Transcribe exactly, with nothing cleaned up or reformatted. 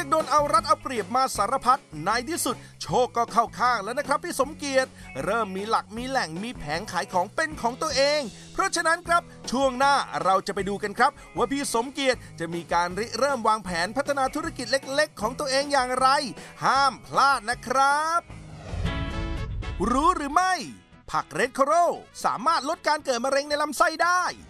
โดนเอารัดเอาเปรียบมาสารพัดในที่สุดโชคก็เข้าข้างแล้วนะครับพี่สมเกียรติเริ่มมีหลักมีแหล่งมีแผงขายของเป็นของตัวเองเพราะฉะนั้นครับช่วงหน้าเราจะไปดูกันครับว่าพี่สมเกียรติจะมีการริเริ่มวางแผนพัฒนาธุรกิจเล็กๆของตัวเองอย่างไรห้ามพลาดนะครับรู้หรือไม่ผักเรดโคโรสามารถลดการเกิดมะเร็งในลำไส้ได้